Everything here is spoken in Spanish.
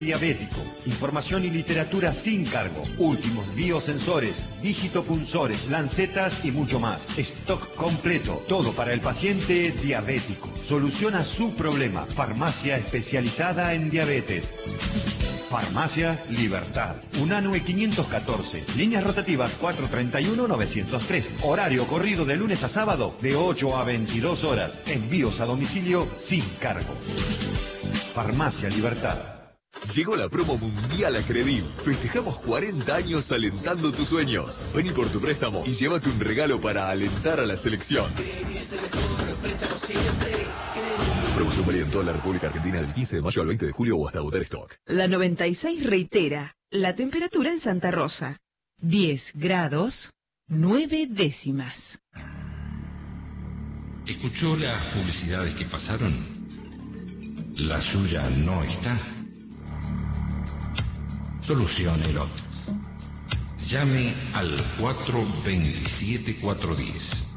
Diabético, información y literatura sin cargo, últimos biosensores, digitopunzores, lancetas y mucho más. Stock completo, todo para el paciente diabético. Soluciona su problema. Farmacia especializada en diabetes. Farmacia Libertad. Unanue 514. Líneas rotativas 431-903. Horario corrido de lunes a sábado de 8 a 22 horas. Envíos a domicilio sin cargo. Farmacia Libertad. Llegó la promo mundial a Credil. Festejamos 40 años alentando tus sueños. Vení por tu préstamo y llévate un regalo para alentar a la selección. Promoción válida en toda la República Argentina del 15 de mayo al 20 de julio o hasta agotar stock. La 96 reitera la temperatura en Santa Rosa. 10 grados, 9 décimas. ¿Escuchó las publicidades que pasaron? La suya no está. Soluciónelo. Llame al 427-410.